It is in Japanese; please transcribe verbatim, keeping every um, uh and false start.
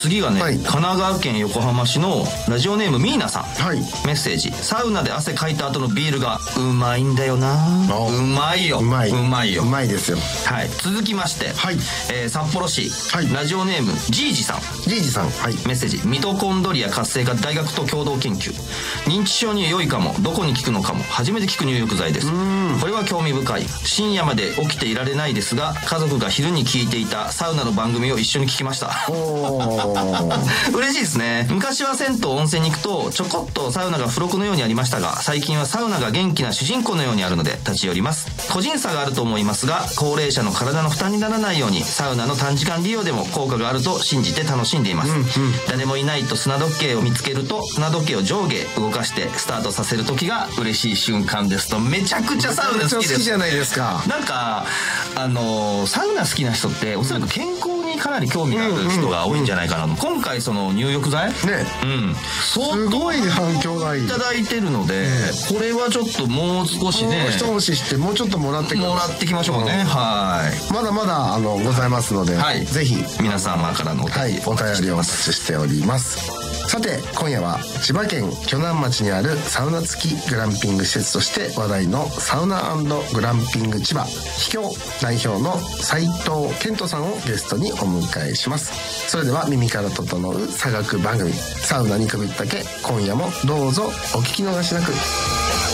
次がね、 はい、 神奈川県横浜市のラジオネームミーナさん、 はい、 メッセージ。サウナで汗かいた後のビールがうまいんだよな。うまいよ。 うまい。 うまいよ。 うまいですよ。 はい。続きまして、 はい、 えー、札幌市、 はい、 ラジオネームジージさん。 ジージさん、はい、 メッセージ。ミトコンドリア活性化大学と共同研究。認知症に良いかも、どこに効くのかも、初めて聞く入浴剤です。これは興味深い。深夜まで起きていられないですが、家族が昼に聞いていたサウナの番組を一緒に聞きました。 お嬉しいですね。昔は銭湯温泉に行くとちょこっとサウナが付録のようにありましたが、最近はサウナが元気な主人公のようにあるので立ち寄ります。個人差があると思いますが、高齢者の体の負担にならないようにサウナの短時間利用でも効果があると信じて楽しんでいます、うんうん、誰もいないと砂時計を見つけると砂時計を上下動かしてスタートさせる時が嬉しい瞬間ですと。めちゃくちゃサウナ好きです。 めちゃくちゃ好きじゃないですか。 なんかあのー、サウナ好きな人っておそらく健康にかなり興味がある人が多いんじゃないかなと、うんうん、今回その入浴剤ね、うん、 すごい反響がいいいただいてるので、うん、これはちょっともう少しね一押ししてもうちょっともらってもらってきましょうね、うん、はいまだまだあのございますので、はい、ぜひ皆様からのお便り、 はい、お便りをお待ちしております。さて今夜は千葉県鋸南町にあるサウナ付きグランピング施設として話題のサウナ&グランピング千葉秘境代表の斉藤健人さんをゲストにお迎えします。それでは耳から整う差学番組サウナにくびったけ、今夜もどうぞお聞き逃しなく。